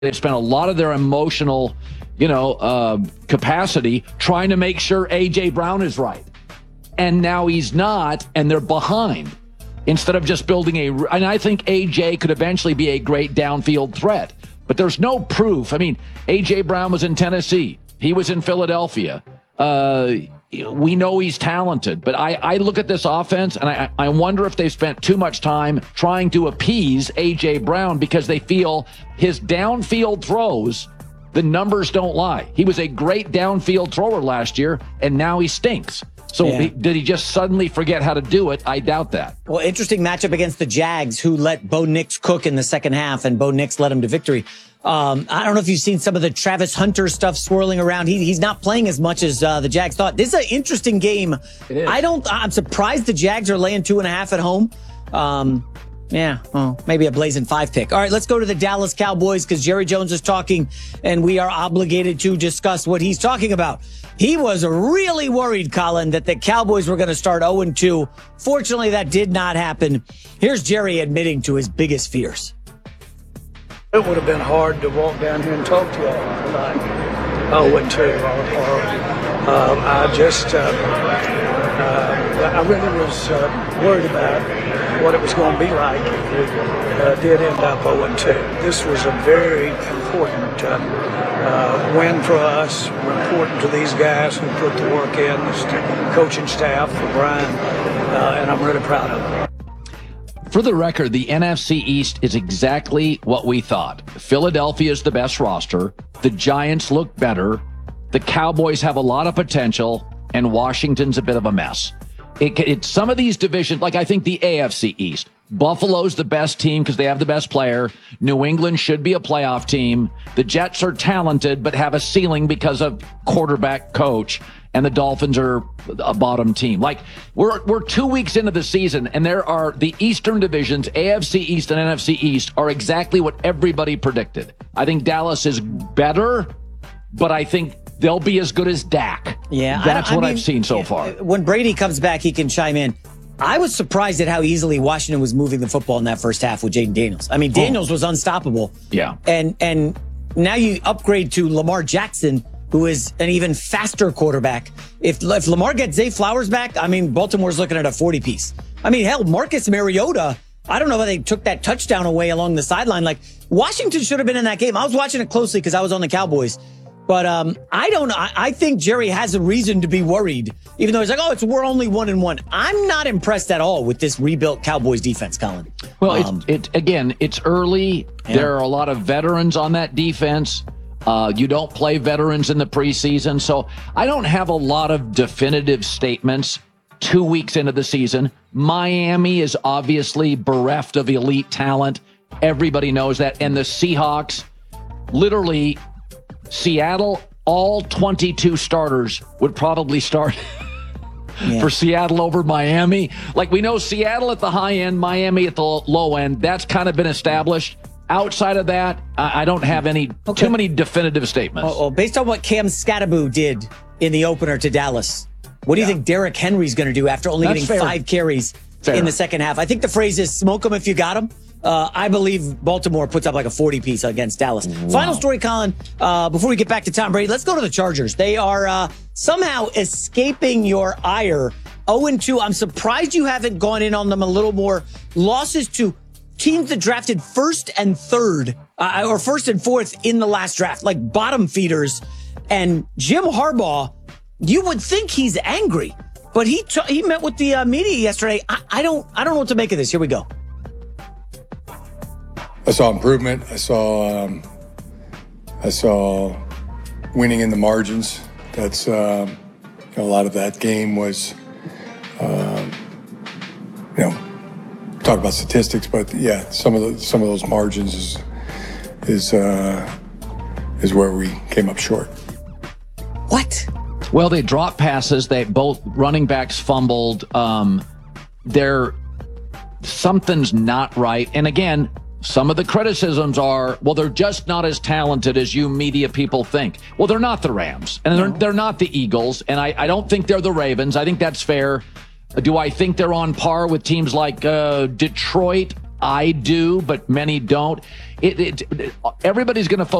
They've spent a lot of their emotional, capacity trying to make sure A.J. Brown is right. And now he's not, and they're behind. Instead of just building and I think A.J. could eventually be a great downfield threat. But there's no proof. I mean, A.J. Brown was in Tennessee. He was in Philadelphia. We know he's talented. But I look at this offense, and I wonder if they've spent too much time trying to appease A.J. Brown because they feel his downfield throws, the numbers don't lie. He was a great downfield thrower last year, and now he stinks. So did he just suddenly forget how to do it? I doubt that. Well, interesting matchup against the Jags, who let Bo Nix cook in the second half, and Bo Nix led him to victory. I don't know if you've seen some of the Travis Hunter stuff swirling around. He's not playing as much as the Jags thought. This is an interesting game. It is. I'm surprised the Jags are laying 2.5 at home. Maybe a blazing 5 pick. All right, let's go to the Dallas Cowboys because Jerry Jones is talking, and we are obligated to discuss what he's talking about. He was really worried, Colin, that the Cowboys were going to start 0-2. Fortunately, that did not happen. Here's Jerry admitting to his biggest fears. It would have been hard to walk down here and talk to you all like 0-2. I really was worried about what it was going to be like if we did end up 0-2. This was a very important win for us. We're important to these guys who put the work in, the coaching staff, for Brian, and I'm really proud of them. For the record, the NFC East is exactly what we thought. Philadelphia is the best roster. The Giants look better. The Cowboys have a lot of potential, and Washington's a bit of a mess. It's some of these divisions, like I think the AFC East. Buffalo's the best team because they have the best player. New England should be a playoff team. The Jets are talented but have a ceiling because of quarterback coach. And the Dolphins are a bottom team. Like we're 2 weeks into the season, and there are the Eastern divisions, AFC East and NFC East, are exactly what everybody predicted. I think Dallas is better, but I think they'll be as good as Dak. Yeah, that's what I've seen so far. When Brady comes back, he can chime in. I was surprised at how easily Washington was moving the football in that first half with Jaden Daniels. I mean, Daniels was unstoppable. Yeah. And now you upgrade to Lamar Jackson, who is an even faster quarterback. If Lamar gets Zay Flowers back, I mean, Baltimore's looking at a 40-piece. I mean, hell, Marcus Mariota, I don't know why they took that touchdown away along the sideline. Like, Washington should have been in that game. I was watching it closely because I was on the Cowboys. But I don't know. I think Jerry has a reason to be worried, even though he's like, we're only 1-1. I'm not impressed at all with this rebuilt Cowboys defense, Colin. Well, it's early. Yeah. There are a lot of veterans on that defense. You don't play veterans in the preseason. So I don't have a lot of definitive statements 2 weeks into the season. Miami is obviously bereft of elite talent. Everybody knows that. And the Seahawks, literally, Seattle, all 22 starters would probably start for Seattle over Miami. Like, we know Seattle at the high end, Miami at the low end. That's kind of been established. Outside of that, I don't have too many definitive statements. Based on what Cam Scatterbo did in the opener to Dallas, what do you think Derrick Henry's going to do after only getting 5 carries in the second half? I think the phrase is smoke them if you got them. I believe Baltimore puts up like a 40-piece against Dallas. Wow. Final story, Colin, before we get back to Tom Brady, let's go to the Chargers. They are somehow escaping your ire. 0-2. I'm surprised you haven't gone in on them a little more. Losses to teams that drafted first and third, or first and fourth in the last draft, like bottom feeders. And Jim Harbaugh, you would think he's angry, but he met with the media yesterday. I don't know what to make of this. Here we go. I saw improvement. I saw winning in the margins. That's a lot of that game was, talk about statistics, but yeah, some of those margins is where we came up short. What? Well, they dropped passes. Both running backs fumbled. Something's not right. And again, some of the criticisms are, well, they're just not as talented as you media people think. Well, they're not the Rams, and they're not the Eagles, and I don't think they're the Ravens. I think that's fair. Do I think they're on par with teams like Detroit? I do, but many don't. Everybody's going to